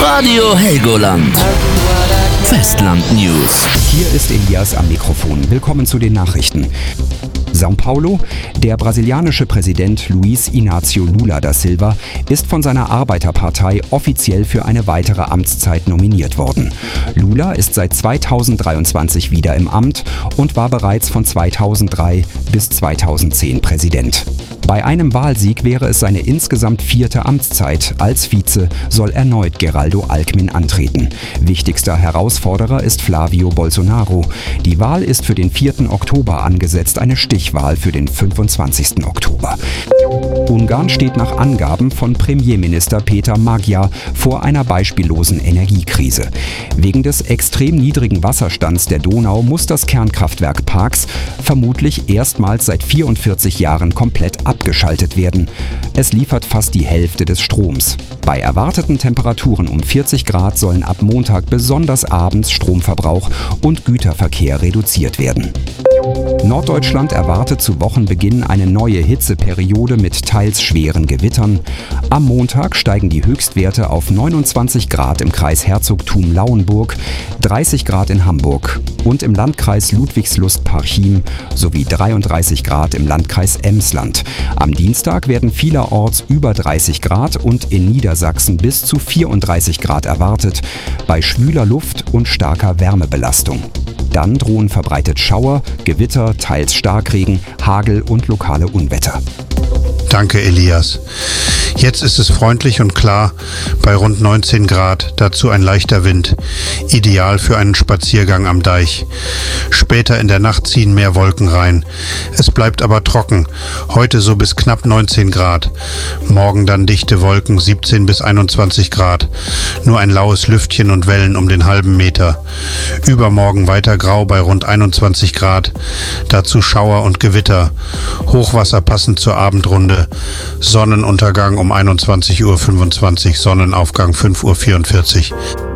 Radio Helgoland. Festland News. Hier ist Elias am Mikrofon. Willkommen zu den Nachrichten. São Paulo, der brasilianische Präsident Luiz Inácio Lula da Silva ist von seiner Arbeiterpartei offiziell für eine weitere Amtszeit nominiert worden. Lula ist seit 2023 wieder im Amt und war bereits von 2003 bis 2010 Präsident. Bei einem Wahlsieg wäre es seine insgesamt 4. Amtszeit. Als Vize soll erneut Geraldo Alckmin antreten. Wichtigster Herausforderer ist Flávio Bolsonaro. Die Wahl ist für den 4. Oktober angesetzt, eine Stichwahl für den 25. Oktober. Ungarn steht nach Angaben von Premierminister Peter Magyar vor einer beispiellosen Energiekrise. Wegen des extrem niedrigen Wasserstands der Donau muss das Kernkraftwerk Paks vermutlich erstmals seit 44 Jahren komplett abgeschaltet werden. Es liefert fast die Hälfte des Stroms. Bei erwarteten Temperaturen um 40 Grad sollen ab Montag besonders abends Stromverbrauch und Güterverkehr reduziert werden. Norddeutschland erwartet zu Wochenbeginn eine neue Hitzeperiode mit teils schweren Gewittern. Am Montag steigen die Höchstwerte auf 29 Grad im Kreis Herzogtum-Lauenburg, 30 Grad in Hamburg und im Landkreis Ludwigslust-Parchim sowie 33 Grad im Landkreis Emsland. Am Dienstag werden vielerorts über 30 Grad und in Niedersachsen bis zu 34 Grad erwartet, bei schwüler Luft und starker Wärmebelastung. Dann drohen verbreitet Schauer, Gewitter, teils Starkregen, Hagel und lokale Unwetter. Danke, Elias. Jetzt ist es freundlich und klar bei rund 19 Grad, dazu ein leichter Wind. Ideal für einen Spaziergang am Deich. Später in der Nacht ziehen mehr Wolken rein. Es bleibt aber trocken. Heute so bis knapp 19 Grad. Morgen dann dichte Wolken 17 bis 21 Grad. Nur ein laues Lüftchen und Wellen um den halben Meter. Übermorgen weiter grau bei rund 21 Grad. Dazu Schauer und Gewitter. Hochwasser passend zur Abendrunde. Sonnenuntergang um 21:25 Uhr, Sonnenaufgang 5:44 Uhr.